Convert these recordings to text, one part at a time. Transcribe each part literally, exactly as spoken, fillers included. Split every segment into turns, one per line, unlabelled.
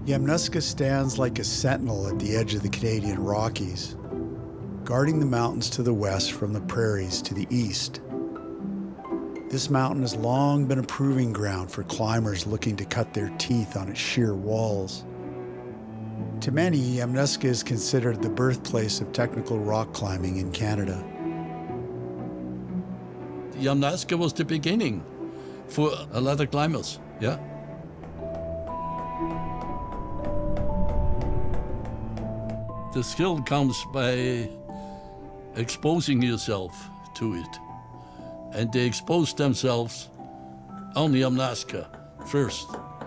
Yamnuska stands like a sentinel at the edge of the Canadian Rockies, guarding the mountains to the west from the prairies to the east. This mountain has long been a proving ground for climbers looking to cut their teeth on its sheer walls. To many, Yamnuska is considered the birthplace of technical rock climbing in Canada.
Yamnuska was the beginning for a lot of climbers, yeah. The skill comes by exposing yourself to it. And they exposed themselves on Yamnuska first.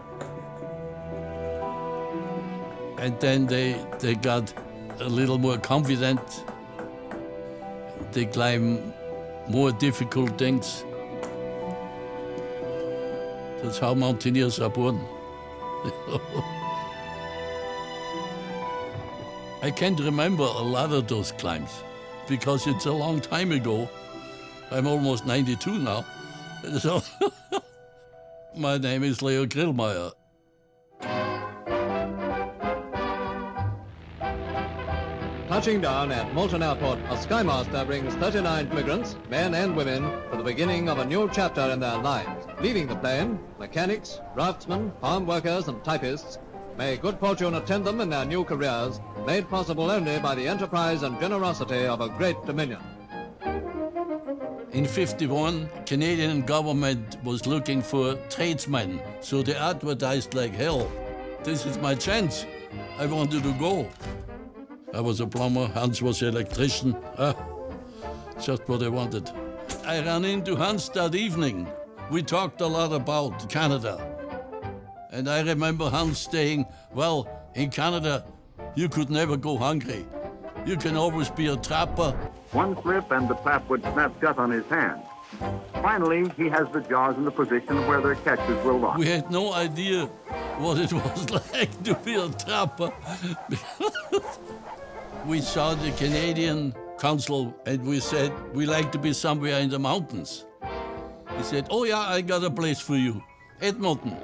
And then they, they got a little more confident. They climb more difficult things. That's how mountaineers are born. I can't remember a lot of those climbs because it's a long time ago. I'm almost ninety-two now. So my name is Leo Grillmeyer.
Touching down at Moulton Airport, a Skymaster brings thirty-nine immigrants, men and women, to the beginning of a new chapter in their lives. Leaving the plane, mechanics, draftsmen, farm workers and typists, may good fortune attend them in their new careers, made possible only by the enterprise and generosity of a great Dominion.
In fifty-one, Canadian government was looking for tradesmen, so they advertised like hell. This is my chance. I wanted to go. I was a plumber, Hans was an electrician. Ah, just what I wanted. I ran into Hans that evening. We talked a lot about Canada. And I remember Hans saying, well, in Canada, you could never go hungry. You can always be a trapper.
One slip and the trap would snap shut on his hand. Finally, he has the jaws in the position where their catches will lock.
We had no idea what it was like to be a trapper. We saw the Canadian consul and we said, we like to be somewhere in the mountains. He said, oh yeah, I got a place for you, Edmonton.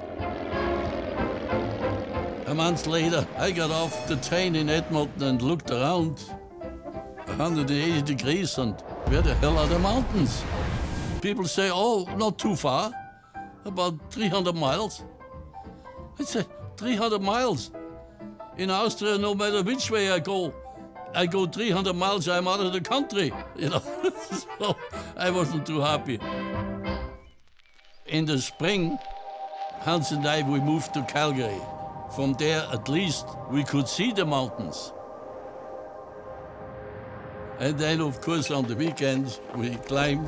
A month later, I got off the train in Edmonton and looked around. one hundred eighty degrees, and where the hell are the mountains? People say, oh, not too far, about three hundred miles. I said, three hundred miles? In Austria, no matter which way I go, I go three hundred miles, I'm out of the country, you know. So I wasn't too happy. In the spring, Hans and I, we moved to Calgary. From there, at least, we could see the mountains. And then, of course, on the weekends, we climbed.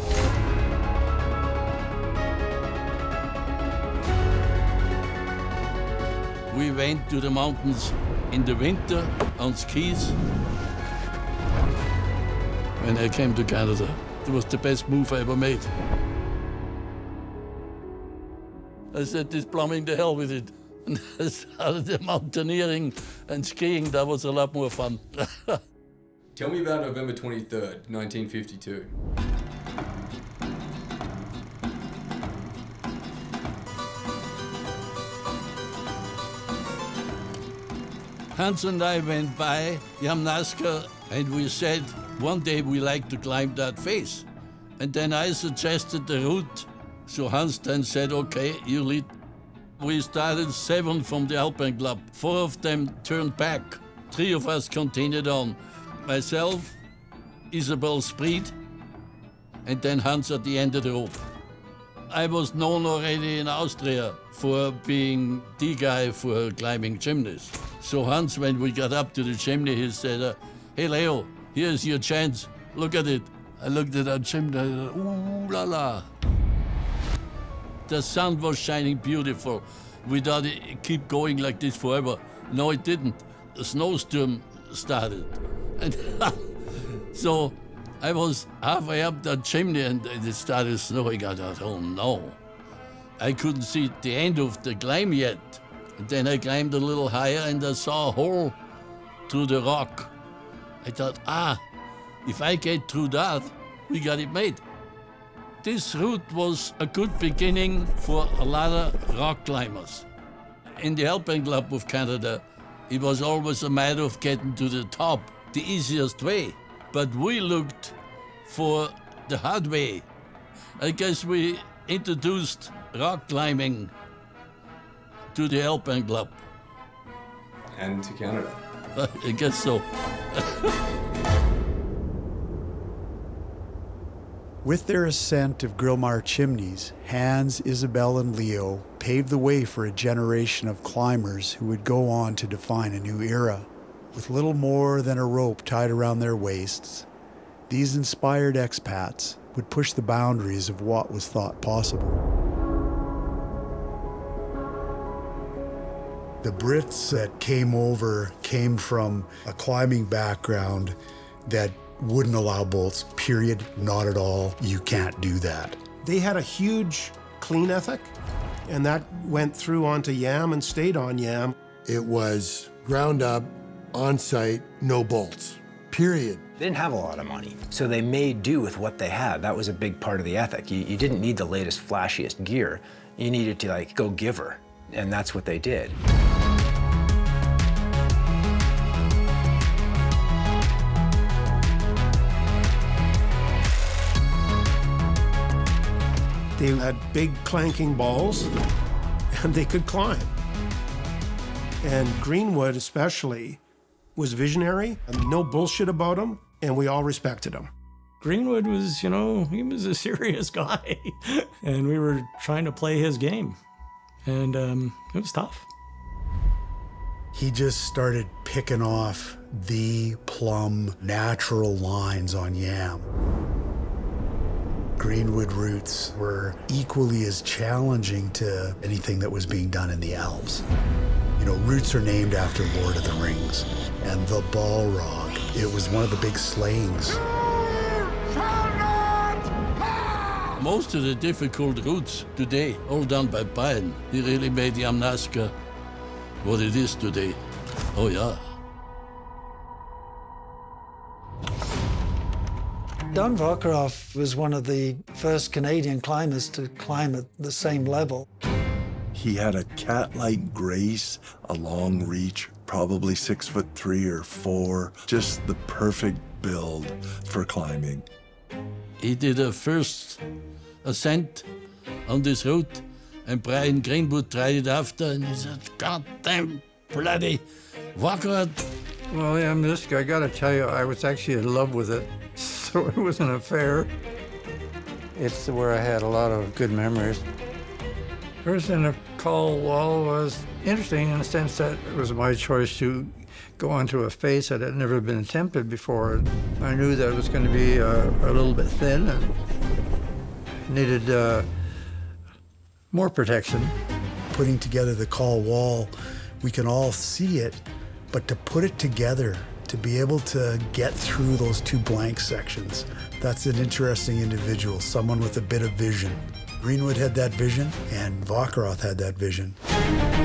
We went to the mountains in the winter on skis. When I came to Canada, it was the best move I ever made. I said, this plumbing, the hell with it. And I started the mountaineering and skiing. That was a lot more fun.
Tell me about November twenty-third, nineteen fifty-two.
Hans and I went by Yamnuska and we said, one day we like to climb that face. And then I suggested the route. So Hans then said, okay, you lead. We started seven from the Alpine Club. Four of them turned back. Three of us continued on. Myself, Isabel Spreed, and then Hans at the end of the rope. I was known already in Austria for being the guy for climbing chimneys. So Hans, when we got up to the chimney, he said, uh, hey Leo, here's your chance. Look at it. I looked at that chimney, I said, ooh la la. The sun was shining beautiful. We thought it'd keep going like this forever. No, it didn't. A snowstorm started. And so I was halfway up that chimney and it started snowing. I thought, oh no. I couldn't see the end of the climb yet. And then I climbed a little higher and I saw a hole through the rock. I thought, ah, if I get through that, we got it made. This route was a good beginning for a lot of rock climbers. In the Alpine Club of Canada, it was always a matter of getting to the top, the easiest way. But we looked for the hard way. I guess we introduced rock climbing to the Alpine Club.
And to Canada.
I guess so.
With their ascent of Grillmar chimneys, Hans, Isabel, and Leo paved the way for a generation of climbers who would go on to define a new era. With little more than a rope tied around their waists, these inspired expats would push the boundaries of what was thought possible. The Brits that came over came from a climbing background that wouldn't allow bolts, period, not at all. You can't do that.
They had a huge clean ethic, and that went through onto Yam and stayed on Yam.
It was ground up, on site, no bolts, period.
They didn't have a lot of money, so they made do with what they had. That was a big part of the ethic. You, you didn't need the latest, flashiest gear. You needed to, like, go giver, and that's what they did.
They had big clanking balls, and they could climb. And Greenwood especially was visionary, and no bullshit about him, and we all respected him.
Greenwood was, you know, he was a serious guy, and we were trying to play his game, and um, it was tough.
He just started picking off the plumb natural lines on Yam. Greenwood routes were equally as challenging to anything that was being done in the Alps. You know, routes are named after Lord of the Rings, and the Balrog, it was one of the big slayings.
Most of the difficult routes today, all done by Brian. He really made Yamnaska what it is today. Oh, yeah.
Don Vakarov was one of the first Canadian climbers to climb at the same level.
He had a cat-like grace, a long reach, probably six foot three or four, just the perfect build for climbing.
He did a first ascent on this route, and Brian Greenwood tried it after, and he said, God damn bloody Vakarov.
Well, yeah, Yamnuska, I gotta tell you, I was actually in love with it, so it was an affair. It's where I had a lot of good memories. First in the call wall was interesting in the sense that it was my choice to go onto a face that had never been attempted before. I knew that it was going to be uh, a little bit thin and needed uh, more protection.
Putting together the call wall, we can all see it, but to put it together, to be able to get through those two blank sections, that's an interesting individual, someone with a bit of vision. Greenwood had that vision, and Vakarov had that vision.